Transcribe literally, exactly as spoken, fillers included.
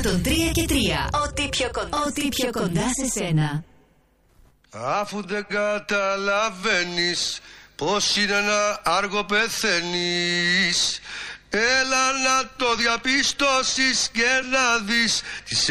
εκατόν τρία και τρία. Ό,τι πιο κοντά, Ό,τι πιο κοντά σε σένα. Αφού δεν καταλαβαίνεις πως είναι να άργο πεθαίνεις, έλα να το διαπιστώσεις και να δεις.